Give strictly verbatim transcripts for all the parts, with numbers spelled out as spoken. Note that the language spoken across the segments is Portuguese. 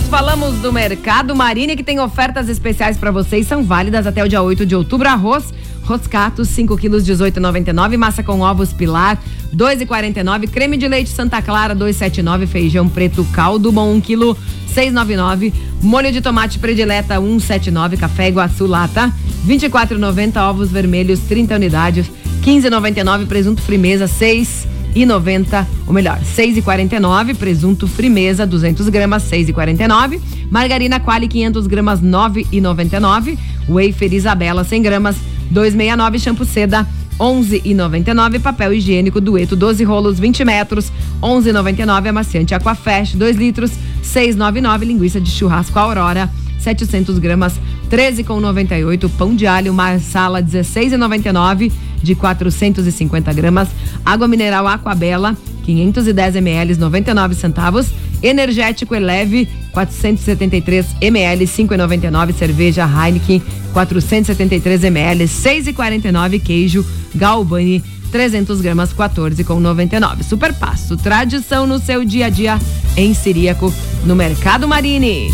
falamos do Mercado Marini, que tem ofertas especiais para vocês, são válidas até o dia oito de outubro. Arroz Roscato, cinco quilos, dezoito reais e noventa e nove centavos. Massa com ovos Pilar, dois reais e quarenta e nove centavos. Creme de leite Santa Clara, dois reais e setenta e nove centavos. Feijão preto caldo bom, um quilo, seis reais e noventa e nove centavos. Molho de tomate predileta, um real e setenta e nove centavos. Café Iguaçu lata, vinte e quatro reais e noventa centavos. Ovos vermelhos, trinta unidades, quinze reais e noventa e nove centavos. Presunto Frimeza, seis reais e noventa centavos, ou melhor, seis reais e quarenta e nove centavos. Presunto Frimeza, duzentas gramas, seis reais e quarenta e nove centavos. Margarina Quali, quinhentas gramas, nove reais e noventa e nove centavos. Wafer Isabela, cem gramas, dois reais e sessenta e nove centavos. Shampoo Seda, onze reais e noventa e nove centavos. Papel higiênico Dueto, doze rolos, vinte metros, onze reais e noventa e nove centavos. Amaciante Aquafresh, dois litros, seis reais e noventa e nove centavos. Linguiça de churrasco Aurora, setecentas gramas, treze reais e noventa e oito centavos. Pão de alho Marsala, dezesseis reais e noventa e nove centavos, de quatrocentas e cinquenta gramas. Água mineral Aquabela, quinhentos e dez mililitros, noventa e nove centavos. Energético Eleve, quatrocentos e setenta e três mililitros, cinco reais e noventa e nove centavos. Cerveja Heineken, quatrocentos e setenta e três mililitros, seis reais e quarenta e nove centavos. Queijo Galbani, trezentas gramas, quatorze reais e noventa e nove centavos. Super Passo, tradição no seu dia a dia em Ciríaco, no Mercado Marini.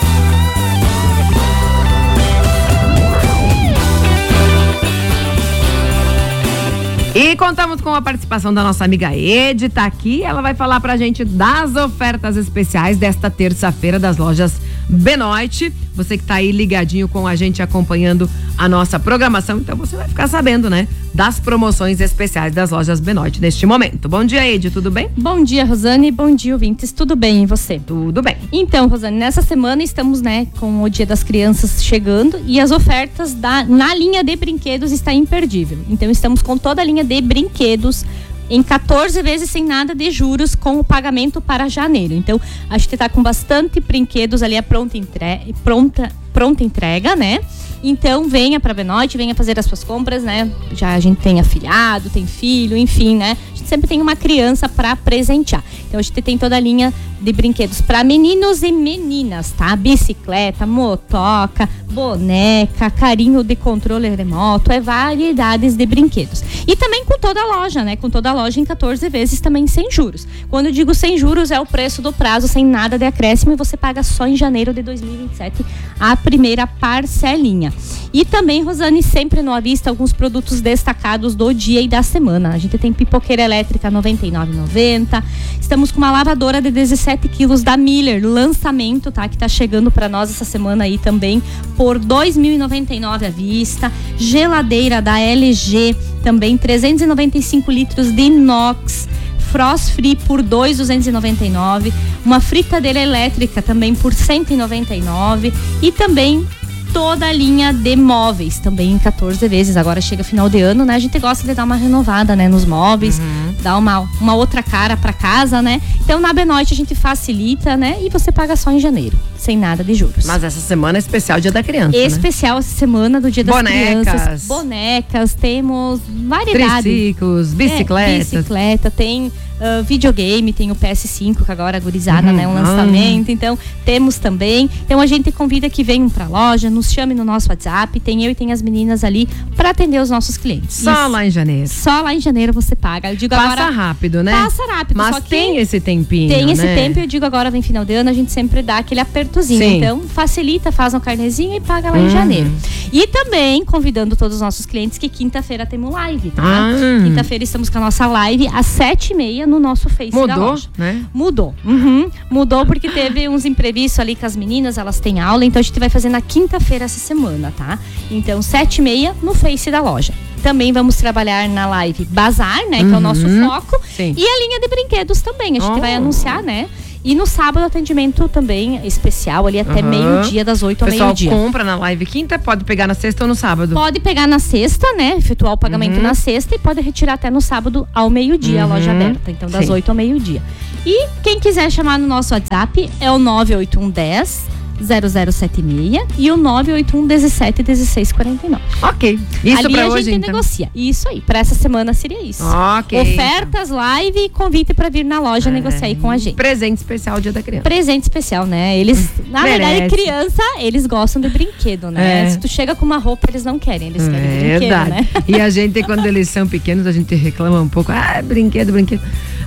E contamos com a participação da nossa amiga Ed, tá aqui, ela vai falar pra gente das ofertas especiais desta terça-feira das lojas Benoit. Você que tá aí ligadinho com a gente, acompanhando a nossa programação, então você vai ficar sabendo, né, das promoções especiais das lojas Benoit neste momento. Bom dia, Ed, tudo bem? Bom dia, Rosane, bom dia, ouvintes, tudo bem, e você? Tudo bem. Então, Rosane, nessa semana estamos, né, com o Dia das Crianças chegando e as ofertas da, na linha de brinquedos está imperdível. Então, estamos com toda a linha de brinquedos em quatorze vezes sem nada de juros, com o pagamento para janeiro. Então, a gente está com bastante brinquedos ali a pronta entrega, pronta, pronta entrega, né? Então, venha para a Benoit, venha fazer as suas compras, né? Já a gente tem afilhado, tem filho, enfim, né? A gente sempre tem uma criança para presentear. Então, a gente tem toda a linha de brinquedos para meninos e meninas, tá? Bicicleta, motoca, boneca, carrinho de controle remoto, é variedades de brinquedos. E também com toda a loja, né? Com toda a loja em quatorze vezes também sem juros. Quando eu digo sem juros, é o preço do prazo, sem nada de acréscimo, e você paga só em janeiro de dois mil e vinte e sete a primeira parcelinha. E também, Rosane, sempre no avista alguns produtos destacados do dia e da semana. A gente tem pipoqueira elétrica noventa e nove reais e noventa centavos. Estamos com uma lavadora de dezessete quilos da Miller, lançamento, tá? Que tá chegando para nós essa semana aí também por dois mil e noventa e nove reais à vista. Geladeira da L G, também trezentos e noventa e cinco litros de inox. Frost Free por dois mil duzentos e noventa e nove reais. Uma fritadeira elétrica também por cento e noventa e nove reais. E também toda a linha de móveis, também em quatorze vezes. Agora chega final de ano, né? A gente gosta de dar uma renovada, né? Nos móveis, uhum. Dar uma, uma outra cara para casa, né? Então na Benoit a gente facilita, né? E você paga só em janeiro, sem nada de juros. Mas essa semana é especial Dia da Criança, Especial né? Essa semana do Dia das Bonecas. Crianças. Bonecas, temos variedade. Triciclos, bicicletas. É, bicicleta, tem Uh, videogame, tem o P S cinco, que agora é gurizada, uhum. né? Um lançamento. Então, temos também. Então, a gente convida que venham pra loja, nos chame no nosso WhatsApp. Tem eu e tem as meninas ali pra atender os nossos clientes. Só Isso. lá em janeiro. Só lá em janeiro você paga. Eu digo passa agora, rápido, né? Passa rápido. Mas só que tem esse tempinho, Tem esse né? tempo. Eu digo agora, vem final de ano, a gente sempre dá aquele apertozinho. Sim. Então, facilita, faz um carnezinho e paga lá uhum. em janeiro. E também convidando todos os nossos clientes que quinta-feira temos live, tá? Ah. Quinta-feira estamos com a nossa live às sete e meia no nosso Facebook. Mudou, né? Mudou. Uhum. Mudou porque teve uns imprevistos ali com as meninas, elas têm aula, então a gente vai fazer na quinta-feira essa semana, tá? Então, sete e meia no Face da loja. Também vamos trabalhar na live Bazar, né? Que uhum. é o nosso foco. Sim. E a linha de brinquedos também. A gente oh. vai anunciar, né? E no sábado, atendimento também especial, ali até uhum. meio-dia, das oito ao meio-dia. Pessoal compra na live quinta, pode pegar na sexta ou no sábado? Pode pegar na sexta, né? Efetuar o pagamento uhum. na sexta e pode retirar até no sábado ao meio-dia, uhum. a loja aberta. Então, das oito ao meio-dia. E quem quiser chamar no nosso WhatsApp é o nove oito um dez zero zero sete seis e o nove oito um dezessete dezesseis quarenta e nove. Ok. Isso ali pra a hoje, gente então. negocia. Isso aí. Pra essa semana seria isso. Ok. Ofertas, live e convite pra vir na loja é. negociar aí com a gente. Presente especial Dia da Criança. Presente especial, né? Eles, na Merece. verdade, criança, eles gostam de brinquedo, né? É. Se tu chega com uma roupa, eles não querem. Eles querem é brinquedo, verdade. né? E a gente, quando eles são pequenos, a gente reclama um pouco. Ah, brinquedo, brinquedo.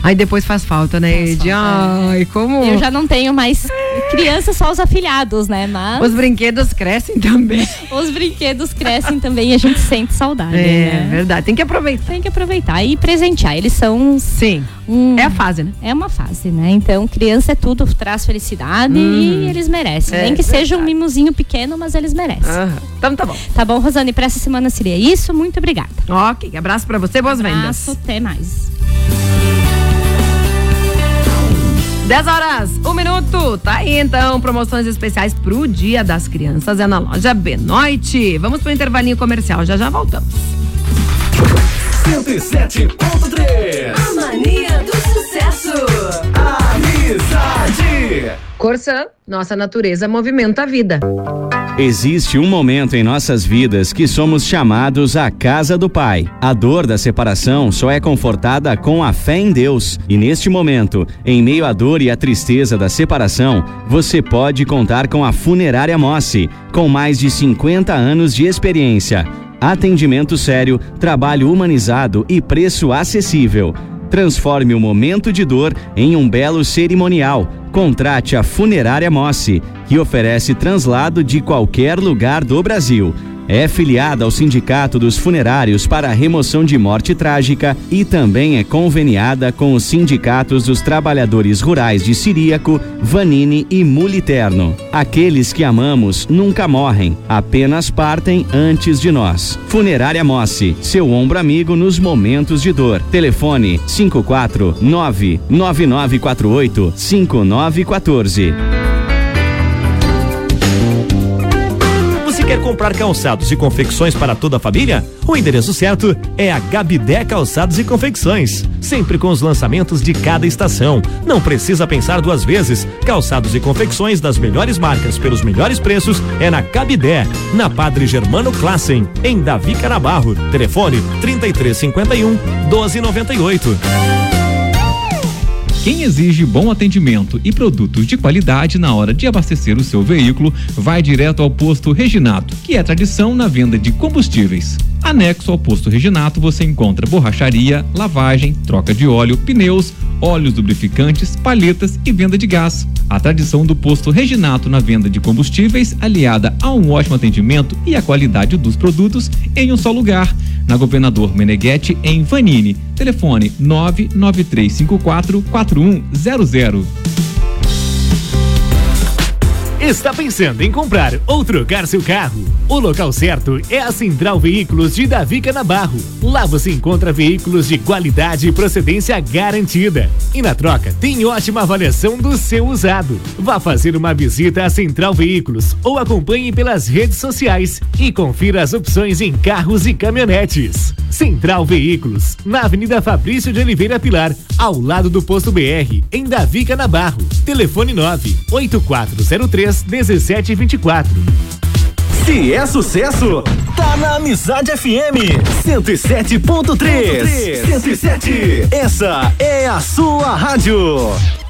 Aí depois faz falta, né, Ed? Ai, como... Eu já não tenho mais crianças, só os afilhados, né? Mas... Os brinquedos crescem também. Os brinquedos crescem também e a gente sente saudade, É, né? verdade. Tem que aproveitar. Tem que aproveitar e presentear. Eles são... Sim. Um, é a fase, né? É uma fase, né? Então, criança é tudo, traz felicidade hum. e eles merecem. É, Nem que verdade. seja um mimozinho pequeno, mas eles merecem. Aham. Então tá bom. Tá bom, Rosane, pra essa semana seria isso. Muito obrigada. Ok, abraço pra você, boas abraço, vendas. Até mais. dez horas, um minuto. Tá aí então, promoções especiais pro Dia das Crianças. É na loja Benoit. Vamos pro intervalinho comercial, já já voltamos. cento e sete ponto três. A mania do sucesso. Amizade. Corsã, nossa natureza movimenta a vida. Existe um momento em nossas vidas que somos chamados à casa do Pai. A dor da separação só é confortada com a fé em Deus. E neste momento, em meio à dor e à tristeza da separação, você pode contar com a Funerária Mossi, com mais de cinquenta anos de experiência. Atendimento sério, trabalho humanizado e preço acessível. Transforme o momento de dor em um belo cerimonial. Contrate a Funerária Mossi, que oferece translado de qualquer lugar do Brasil. É filiada ao Sindicato dos Funerários para a Remoção de Morte Trágica e também é conveniada com os sindicatos dos trabalhadores rurais de Ciríaco, Vanini e Muliterno. Aqueles que amamos nunca morrem, apenas partem antes de nós. Funerária Mossi, seu ombro amigo nos momentos de dor. Telefone cinco quatro nove nove nove quatro oito cinco nove um quatro. Você quer comprar calçados e confecções para toda a família? O endereço certo é a Gabidé Calçados e Confecções. Sempre com os lançamentos de cada estação. Não precisa pensar duas vezes. Calçados e confecções das melhores marcas pelos melhores preços é na Gabidé, na Padre Germano Classen, em Davi Canabarro. Telefone trinta e três cinquenta e um, doze noventa e oito. Quem exige bom atendimento e produtos de qualidade na hora de abastecer o seu veículo vai direto ao Posto Reginato, que é tradição na venda de combustíveis. Anexo ao Posto Reginato você encontra borracharia, lavagem, troca de óleo, pneus, óleos lubrificantes, palhetas e venda de gás. A tradição do Posto Reginato na venda de combustíveis, aliada a um ótimo atendimento e a qualidade dos produtos em um só lugar. Na Governador Meneghetti, em Vanini. Telefone nove nove três cinco quatro quatro um zero zero. Está pensando em comprar ou trocar seu carro? O local certo é a Central Veículos de Davi Canabarro. Lá você encontra veículos de qualidade e procedência garantida. E na troca tem ótima avaliação do seu usado. Vá fazer uma visita à Central Veículos ou acompanhe pelas redes sociais e confira as opções em carros e caminhonetes. Central Veículos, na Avenida Fabrício de Oliveira Pilar, ao lado do Posto B R, em Davi Canabarro. Telefone nove oito quatro zero três um sete dois quatro. Se é sucesso, tá na Amizade F M cento e sete ponto três. cento e sete. Essa é a sua rádio.